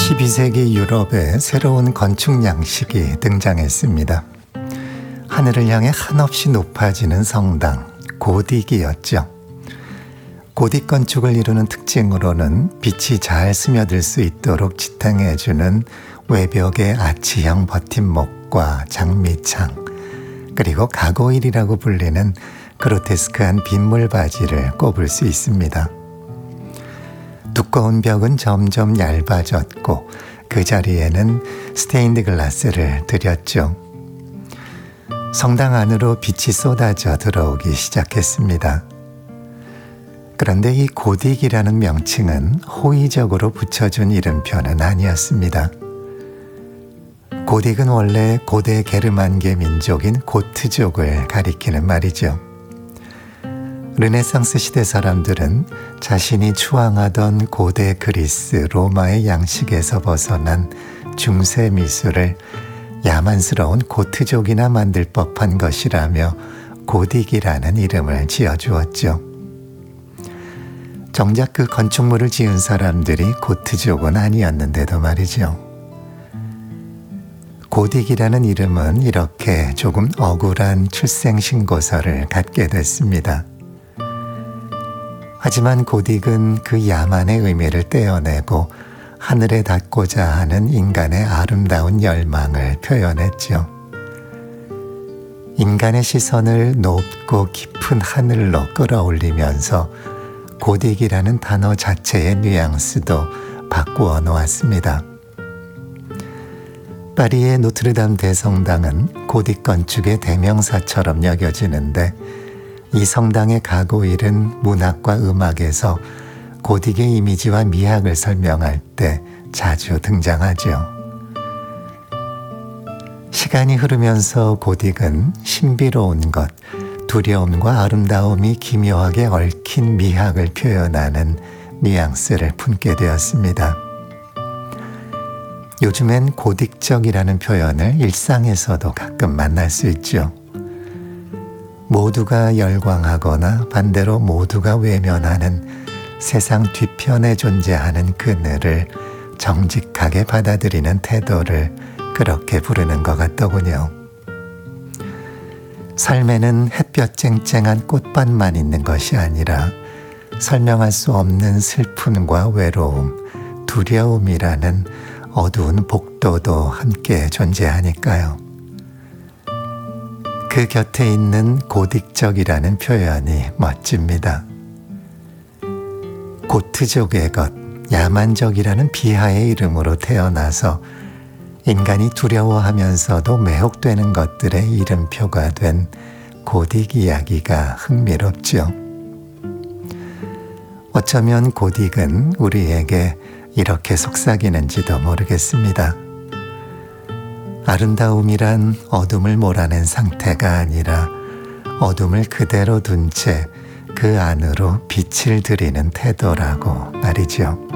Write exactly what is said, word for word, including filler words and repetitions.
십이 세기 유럽에 새로운 건축 양식이 등장했습니다. 하늘을 향해 한없이 높아지는 성당, 고딕이었죠. 고딕 건축을 이루는 특징으로는 빛이 잘 스며들 수 있도록 지탱해주는 외벽의 아치형 버팀목과 장미창, 그리고 가고일이라고 불리는 그로테스크한 빗물 바지를 꼽을 수 있습니다. 두꺼운 벽은 점점 얇아졌고 그 자리에는 스테인드 글라스를 들였죠. 성당 안으로 빛이 쏟아져 들어오기 시작했습니다. 그런데 이 고딕이라는 명칭은 호의적으로 붙여준 이름표는 아니었습니다. 고딕은 원래 고대 게르만계 민족인 고트족을 가리키는 말이죠. 르네상스 시대 사람들은 자신이 추앙하던 고대 그리스, 로마의 양식에서 벗어난 중세 미술을 야만스러운 고트족이나 만들 법한 것이라며 고딕이라는 이름을 지어주었죠. 정작 그 건축물을 지은 사람들이 고트족은 아니었는데도 말이죠. 고딕이라는 이름은 이렇게 조금 억울한 출생신고서를 갖게 됐습니다. 하지만 고딕은 그 야만의 의미를 떼어내고 하늘에 닿고자 하는 인간의 아름다운 열망을 표현했죠. 인간의 시선을 높고 깊은 하늘로 끌어올리면서 고딕이라는 단어 자체의 뉘앙스도 바꾸어 놓았습니다. 파리의 노트르담 대성당은 고딕 건축의 대명사처럼 여겨지는데 이 성당의 가고일은 문학과 음악에서 고딕의 이미지와 미학을 설명할 때 자주 등장하죠. 시간이 흐르면서 고딕은 신비로운 것, 두려움과 아름다움이 기묘하게 얽힌 미학을 표현하는 뉘앙스를 품게 되었습니다. 요즘엔 고딕적이라는 표현을 일상에서도 가끔 만날 수 있죠. 모두가 열광하거나 반대로 모두가 외면하는 세상 뒤편에 존재하는 그늘을 정직하게 받아들이는 태도를 그렇게 부르는 것 같더군요. 삶에는 햇볕 쨍쨍한 꽃밭만 있는 것이 아니라 설명할 수 없는 슬픔과 외로움, 두려움이라는 어두운 복도도 함께 존재하니까요. 그 곁에 있는 고딕적이라는 표현이 멋집니다. 고트족의 것, 야만적이라는 비하의 이름으로 태어나서 인간이 두려워하면서도 매혹되는 것들의 이름표가 된 고딕 이야기가 흥미롭죠. 어쩌면 고딕은 우리에게 이렇게 속삭이는지도 모르겠습니다. 아름다움이란 어둠을 몰아낸 상태가 아니라 어둠을 그대로 둔 채 그 안으로 빛을 들이는 태도라고 말이죠.